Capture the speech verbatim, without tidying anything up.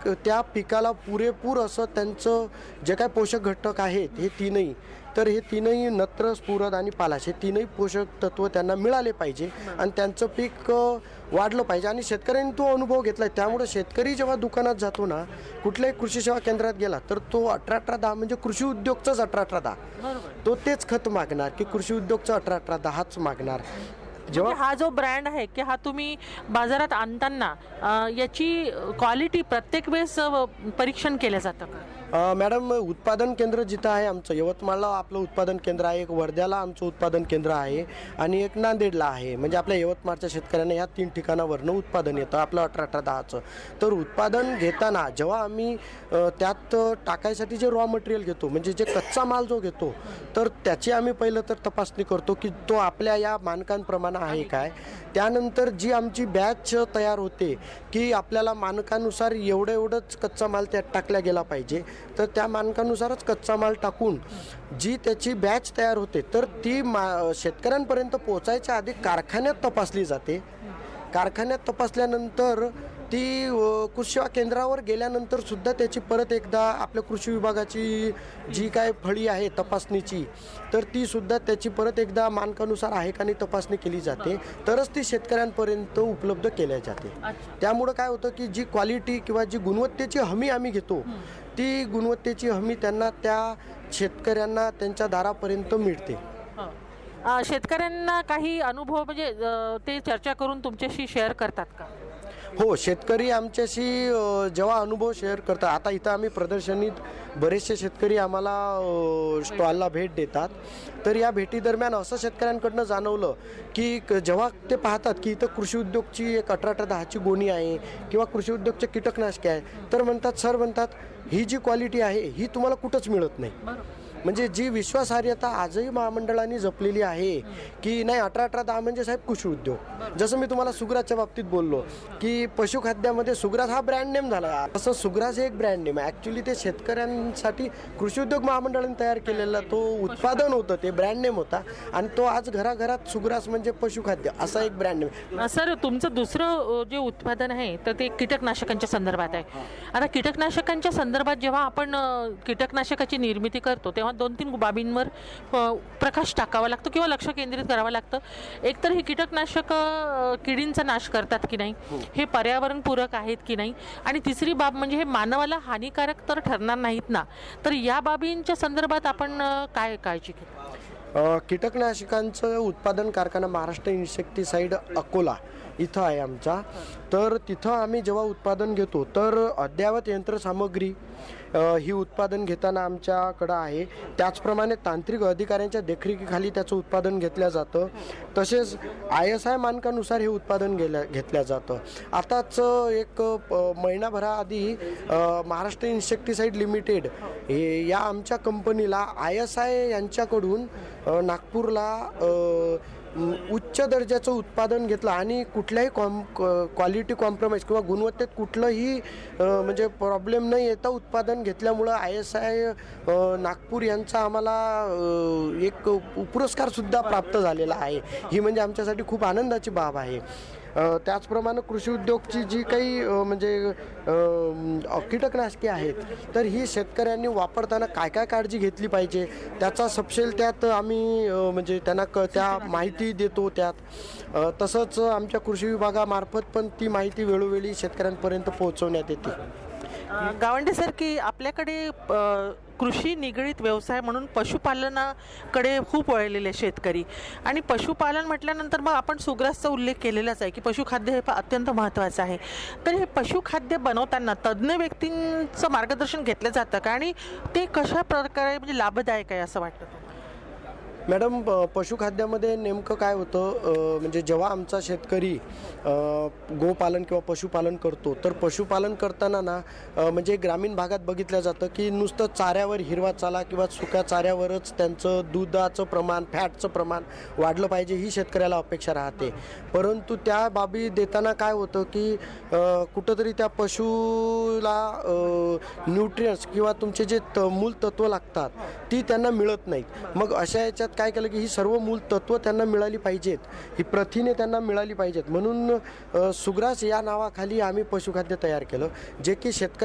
त्या पिकाला पुरेपूर असं त्यांचं जे काय पोषक घटक आहेत हे तीनही, तर हे तीनही नत्र, स्फुरद आणि पालाश हे तीनही पोषक तत्व त्यांना मिळाले पाहिजे आणि त्यांचं पीक वाढलं पाहिजे. आणि शेतकऱ्यांनी तो अनुभव घेतला आहे. त्यामुळे शेतकरी जेव्हा दुकानात जातो ना, कुठल्याही कृषी सेवा केंद्रात गेला तर तो अठरा अठरा दहा म्हणजे कृषी उद्योगचाच अठरा अठरा दहा तो तेच खत मागणार की कृषी उद्योगचा अठरा अठरा दहाच मागणार. जेव्हा हा जो ब्रँड आहे की हा तुम्ही बाजारात आणताना याची क्वालिटी प्रत्येक वेळेस परीक्षण केलं जातं का? मॅडम, उत्पादन केंद्र जिथं आहे आमचं यवतमाळला आपलं उत्पादन केंद्र आहे, एक वर्ध्याला आमचं उत्पादन केंद्र आहे आणि एक नांदेडला आहे. म्हणजे आपल्या यवतमाळच्या शेतकऱ्यांना ह्या तीन ठिकाणावरनं उत्पादन येतं आपलं अठरा अठरा दहाचं. तर उत्पादन घेताना जेव्हा आम्ही त्यात टाकायसाठी जे रॉ मटेरियल घेतो म्हणजे जे कच्चा माल जो घेतो तर त्याची आम्ही पहिलं तर तपासणी करतो की तो आपल्या या मानकांप्रमाणे आहे काय. त्यानंतर जी आमची बॅच तयार होते की आपल्याला मानकानुसार एवढं एवढंच कच्चा माल त्यात टाकला गेला पाहिजे, तर त्या मानकानुसारच कच्चा माल टाकून जी त्याची बॅच तयार होते तर ती मा शेतकऱ्यांपर्यंत पोचायच्या आधी कारखान्यात तपासली जाते. कारखान्यात तपासल्यानंतर ती कृषी सेवा केंद्रावर गेल्यानंतर सुद्धा त्याची परत एकदा आपल्या कृषी विभागाची जी काय फळी आहे तपासणीची तर ती सुद्धा त्याची परत एकदा मानकानुसार आहे का नाही तपासणी केली जाते, तरच ती शेतकऱ्यांपर्यंत उपलब्ध केल्या जाते. त्यामुळं काय होतं की जी क्वालिटी किंवा जी गुणवत्तेची हमी आम्ही घेतो ती गुणवत्तेची हमी त्यांना त्या शेतकऱ्यांना त्यांच्या दारापर्यंत मिळते. शेतकऱ्यांना काही अनुभव म्हणजे ते चर्चा करून तुमच्याशी शेअर करतात का? हो, शेतकरी आमच्याशी जेव्हा अनुभव शेअर करतात. आता इथं आम्ही प्रदर्शनीत बरेचसे शेतकरी आम्हाला स्टॉलला भेट देतात. तर या भेटीदरम्यान असं शेतकऱ्यांकडनं जाणवलं की जेव्हा ते पाहतात की इथं कृषी उद्योगची एक अठरा अठरा दहाची गोणी आहे किंवा कृषी उद्योगचे कीटकनाशके आहे, तर म्हणतात सर म्हणतात ही जी क्वालिटी आहे ही तुम्हाला कुठंच मिळत नाही. म्हणजे जी विश्वासार्हता आजही महामंडळाने जपलेली आहे की नाही अठरा अठरा दहा म्हणजे साहेब कृषी उद्योग. जसं मी तुम्हाला सुग्रासच्या बाबतीत बोललो की पशुखाद्यामध्ये सुग्रास हा ब्रँड नेम झाला, तसं सुग्रास हे एक ब्रँड नेम आहे. ॲक्च्युली ते शेतकऱ्यांसाठी कृषी उद्योग महामंडळाने तयार केलेला तो उत्पादन होतं, ते ब्रँड नेम होता आणि तो आज घराघरात सुग्रास म्हणजे पशुखाद्य असा एक ब्रँड नेम. सर, तुमचं दुसरं जे उत्पादन आहे तर ते कीटकनाशकांच्या संदर्भात आहे. आता कीटकनाशकांच्या संदर्भात जेव्हा आपण कीटकनाशकाची निर्मिती करतो तेव्हा दोन तीन बाबींवर प्रकाश टाकावा लागतो किंवा लक्ष केंद्रित करावं लागतं. एकतर ही कीटकनाशक किडींचा नाश करतात की नाही, हे पर्यावरणपूरक आहेत की नाही, आणि तिसरी बाब म्हणजे हे मानवाला हानिकारक तर ठरणार नाहीत ना. तर या बाबींच्या संदर्भात आपण काय काळजी घेतो? कीटकनाशकांचं उत्पादन कारखाना महाराष्ट्र इन्सेक्टिसाईड अकोला इथं आहे आमचा. तर तिथं आम्ही जेव्हा उत्पादन घेतो तर अद्ययावत यंत्रसामग्री ही उत्पादन घेताना आमच्याकडं आहे. त्याचप्रमाणे तांत्रिक अधिकाऱ्यांच्या देखरेखीखाली त्याचं उत्पादन घेतलं जातं. तसेच आय एस आय मानकानुसार हे उत्पादन गेल्या घेतलं जातं. आताच एक महिनाभराआधी महाराष्ट्र इन्सेक्टिसाईड लिमिटेड हे या आमच्या कंपनीला आय एस आय यांच्याकडून नागपूरला उच्च दर्जाचं उत्पादन घेतलं आणि कुठल्याही कॉम क्वालिटी कॉम्प्रोमाइज किंवा गुणवत्तेत कुठलंही म्हणजे प्रॉब्लेम न येता उत्पादन घेतल्यामुळं आय एस आय नागपूर यांचा आम्हाला एक पुरस्कारसुद्धा प्राप्त झालेला आहे. ही म्हणजे आमच्यासाठी खूप आनंदाची बाब आहे. त्याचप्रमाणे कृषी उद्योगची जी काही म्हणजे कीटकनाशके आहेत तर ही शेतकऱ्यांनी वापरताना काय काय काळजी घेतली पाहिजे त्याचा सपशेल त्यात आम्ही म्हणजे त्यांना क त्या माहिती देतो त्यात. तसंच आमच्या कृषी विभागामार्फत पण ती माहिती वेळोवेळी शेतकऱ्यांपर्यंत पोहोचवण्यात येते. गावंडे सर, की आपल्याकडे कृषी निगडीत व्यवसाय म्हणून पशुपालनाकडे खूप वळलेले शेतकरी, आणि पशुपालन म्हटल्यानंतर मग आपण सुग्रासचा उल्लेख केलेलाच आहे की पशुखाद्य हे अत्यंत महत्त्वाचं आहे. तर हे पशुखाद्य बनवताना तज्ज्ञ व्यक्तींचं मार्गदर्शन घेतलं जातं का, आणि ते कशा प्रकारे म्हणजे लाभदायक आहे असं वाटतं? मॅडम, पशुखाद्यामध्ये नेमकं काय होतं म्हणजे जेव्हा आमचा शेतकरी गोपालन किंवा पशुपालन करतो तर पशुपालन करताना ना म्हणजे ग्रामीण भागात बघितलं जातं की नुसतं चाऱ्यावर हिरवा चाला किंवा सुक्या चाऱ्यावरच त्यांचं दुधाचं प्रमाण, फॅटचं प्रमाण वाढलं पाहिजे ही शेतकऱ्याला अपेक्षा राहते. परंतु त्या बाबी देताना काय होतं की कुठंतरी त्या पशुला न्यूट्रियन्स किंवा तुमचे जे त मूल तत्त्व लागतात ती त्यांना मिळत नाहीत. मग अशा याच्यात काय केलं की ही सर्व मूल तत्त्व त्यांना मिळाली पाहिजेत, ही प्रथिने त्यांना मिळाली पाहिजेत. म्हणून सुग्रास या नावाखाली आम्ही पशुखाद्य तयार केलं जे की शेतकरी